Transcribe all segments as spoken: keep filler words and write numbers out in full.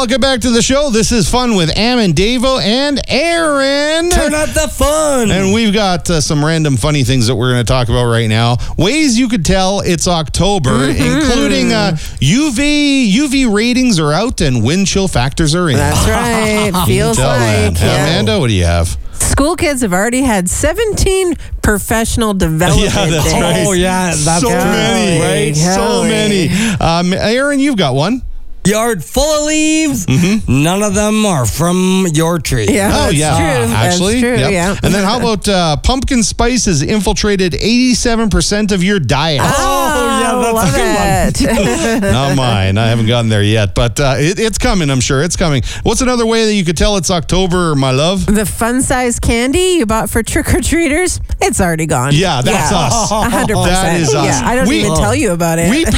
Welcome back to the show. This is Fun with Am and Davo and Aaron. Turn up the fun. And we've got uh, some random funny things that we're going to talk about right now. Ways you could tell it's October, mm-hmm. including uh, U V U V ratings are out and wind chill factors are in. That's right. Feels like. Yeah. Amanda, what do you have? School kids have already had seventeen professional development yeah, that's days. right. Oh, yeah. That's so many. right? So many. Um, Aaron, you've got one. Yard full of leaves. Mm-hmm. None of them are from your tree. Yeah, oh, that's yeah. true. Actually, that's true, yep. yeah. And then how about uh, pumpkin spice has infiltrated eighty-seven percent of your diet? Oh, yeah, that's a good one. Not mine. I haven't gotten there yet, but uh, it, it's coming, I'm sure. It's coming. What's another way that you could tell it's October, my love? The fun-size candy you bought for trick-or-treaters, it's already gone. Yeah, that's yeah. us. one hundred percent. That is us. Yeah, I don't We- even tell you about it. We,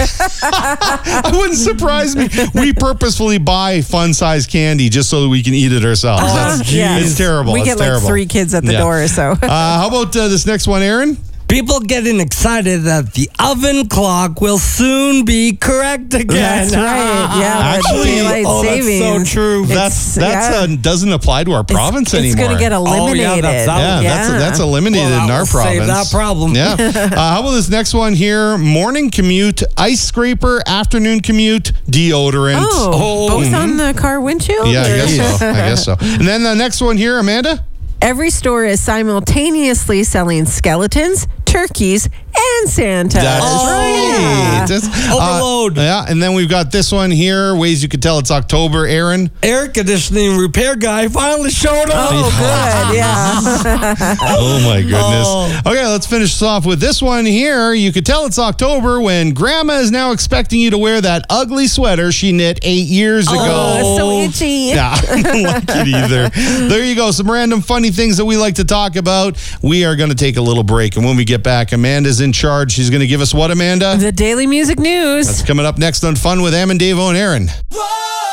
I wouldn't surprise me. We purposefully buy fun-sized candy just so that we can eat it ourselves. Uh-huh. That's, Yeah. It's terrible. We it's get terrible. like three kids at the Yeah. door, so. Uh, how about uh, this next one, Aaron? People getting excited that the oven clock will soon be correct again. That's right. Yeah, Actually, that's daylight oh, that's savings. so true. That's It's- that's yeah. uh, doesn't apply to our province it's, anymore. It's going to get eliminated. Oh, yeah, that's out. Yeah, Yeah. that's that's eliminated Well, in that our will province. save that problem. Yeah. Uh, how about this next one here? Morning commute, ice scraper, afternoon commute, deodorant. Oh, Oh. both on the car windshield? Yeah, I Or- guess so. I guess so. And then the next one here, Amanda. Every store is simultaneously selling skeletons, turkeys, and Santas. That's Oh, right. yeah. That's- Overload. Uh, yeah, and then we've got this one here. Ways you could tell it's October, Aaron. Air conditioning repair guy finally showed up. Oh, good. Yeah. Oh my goodness. Oh. Okay, let's finish this off with this one here. You could tell it's October when Grandma is now expecting you to wear that ugly sweater she knit eight years ago. Oh, so itchy. Yeah, I don't like it either. There you go. Some random funny things that we like to talk about. We are going to take a little break, and when we get back, Amanda's in charge. She's going to give us what, Amanda? The Daily Music News. That's coming up next on Fun with Am and Davo and Aaron. Whoa!